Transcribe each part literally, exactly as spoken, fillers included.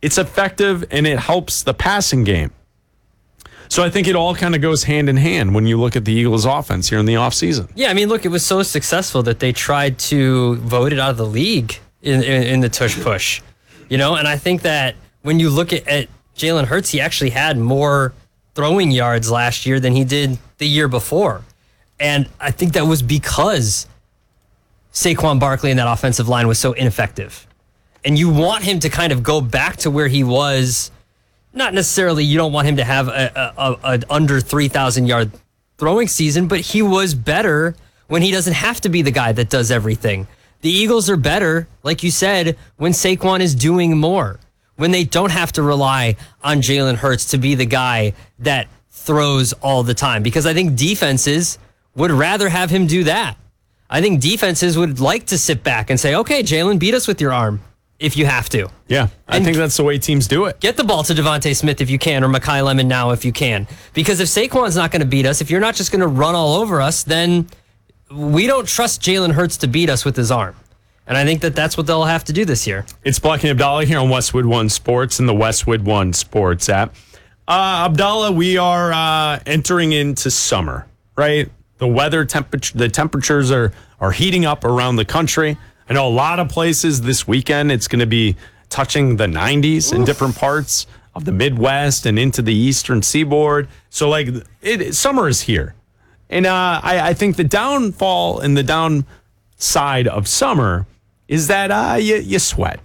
it's effective and it helps the passing game. So I think it all kind of goes hand in hand when you look at the Eagles offense here in the offseason. Yeah, I mean, look, it was so successful that they tried to vote it out of the league in, in, in the tush push. You know, and I think that when you look at, at Jalen Hurts, he actually had more throwing yards last year than he did the year before. And I think that was because Saquon Barkley and that offensive line was so ineffective. And you want him to kind of go back to where he was. Not necessarily you don't want him to have a, a, a, a under three thousand yard throwing season, but he was better when he doesn't have to be the guy that does everything. The Eagles are better, like you said, when Saquon is doing more, when they don't have to rely on Jalen Hurts to be the guy that throws all the time. Because I think defenses would rather have him do that. I think defenses would like to sit back and say, okay, Jalen, beat us with your arm if you have to. Yeah, I And think that's the way teams do it. Get the ball to Devontae Smith if you can, or Mekhi Lemon now if you can. Because if Saquon's not going to beat us, if you're not just going to run all over us, then we don't trust Jalen Hurts to beat us with his arm. And I think that that's what they'll have to do this year. It's Black and Abdallah here on Westwood One Sports and the Westwood One Sports app. Uh, Abdallah, we are uh, entering into summer, right? The weather temperature, the temperatures are are heating up around the country. I know a lot of places this weekend it's going to be touching the nineties Oof. in different parts of the Midwest and into the Eastern Seaboard. So, like, it, summer is here, and uh, I, I think the downfall and the downside of summer is that uh, you, you sweat.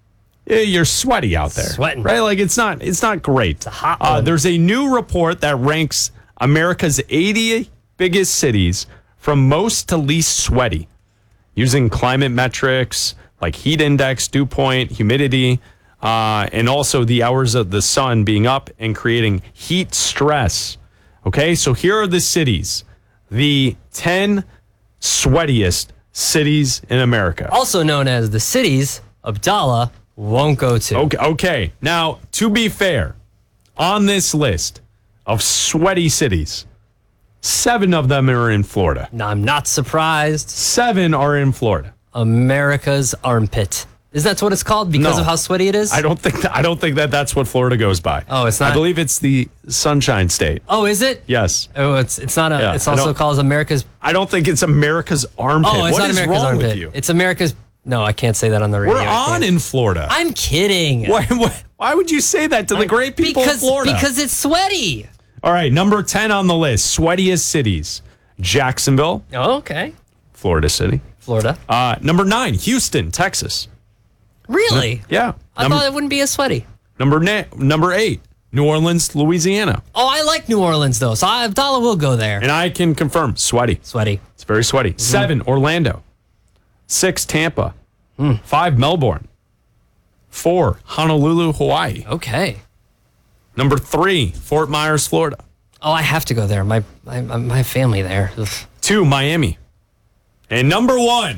You're sweaty out there, Sweating. right? Like it's not, it's not great. It's a hot uh, one. There's a new report that ranks America's eighty biggest cities from most to least sweaty, using climate metrics like heat index, dew point, humidity, uh, and also the hours of the sun being up and creating heat stress. Okay, so here are the cities, the ten sweatiest cities in America. Also known as the cities Abdallah won't go to. Okay, okay. Now, to be fair, on this list of sweaty cities, seven of them are in Florida. Now, I'm not surprised. Seven are in Florida. America's armpit. Is that what it's called because No. of how sweaty it is? I don't think that, I don't think that that's what Florida goes by. Oh, it's not? I believe it's the Sunshine State. Oh, is it? Yes. Oh, it's it's not a. Yeah, it's I also don't- called America's. I don't think it's America's armpit. Oh, it's What not is America's wrong armpit. with you? It's America's. No, I can't say that on the radio. We're I on can't. in Florida. I'm kidding. Why, why, why would you say that to the great people because, of Florida? Because it's sweaty. All right, number ten on the list, sweatiest cities. Jacksonville, Oh, okay. Florida City. Florida. Uh, number nine, Houston, Texas. Really? Yeah. I Number, thought it wouldn't be as sweaty. number, na- number eight, New Orleans, Louisiana. Oh, I like New Orleans though, so I, Abdallah will go there. And I can confirm, sweaty. Sweaty. It's very sweaty. Mm-hmm. Seven, Orlando. Six, Tampa. Mm. Five, Melbourne. Four, Honolulu, Hawaii. Okay. Number three, Fort Myers, Florida. Oh, I have to go there. My my, my family there. Ugh. Two, Miami. And number one,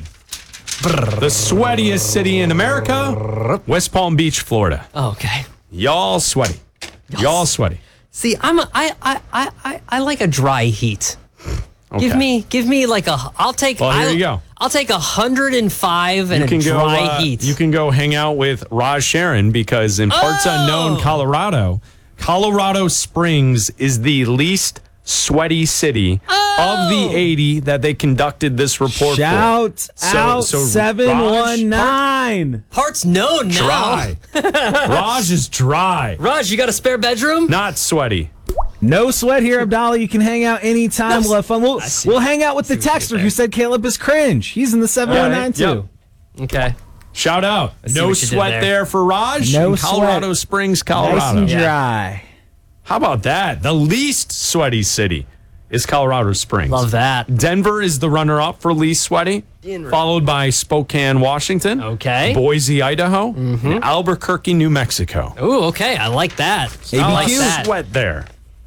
the sweatiest city in America, West Palm Beach, Florida. Oh, okay. Y'all sweaty. Y'all sweaty. See, I'm a, I, I, I, I, I like a dry heat. Okay. Give me give me like a I'll take Well, here I'll, you go. I'll take one hundred five and You can a go. dry uh, heat. You can go hang out with Raj Sharon because in parts Oh! unknown Colorado, Colorado Springs is the least sweaty city of the eighty that they conducted this report Shout for. So- out so seven one nine. Parts known now. Dry. Raj is dry, Raj, you got a spare bedroom? not sweaty. No sweat here, Abdallah. You can hang out anytime. We'll have fun. We'll, see. we'll hang out with the what you're texter who saying. said Caleb is cringe. He's in the seven one nine All right, too. yep. Okay. Shout out. see No what you did sweat there. there. for Raj No in Colorado sweat. Springs, Nice Colorado. and Yeah. dry. How about that? The least sweaty city is Colorado Springs. Love that. Denver is the runner-up for least sweaty, Denver. followed by Spokane, Washington, Okay. Boise, Idaho, and Albuquerque, New Mexico. Ooh, okay. I like that. I Not like much that. sweat there.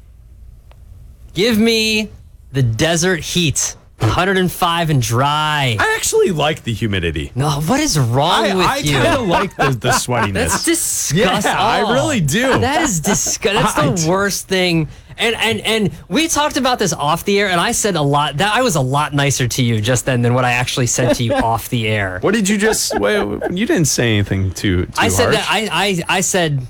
Give me the desert heat. one hundred five and dry. I actually like the humidity. No, what is wrong I, with I you? kind of like the, the That's sweatiness. disgusting. Yeah, I Oh, really do. That is disgusting. That's I the do. worst thing. And and and we talked about this off the air, and I said a lot. That I was a lot nicer to you just then than what I actually said to you off the air. What did you just? Wait, you didn't say anything too. too I said harsh. that I, I I said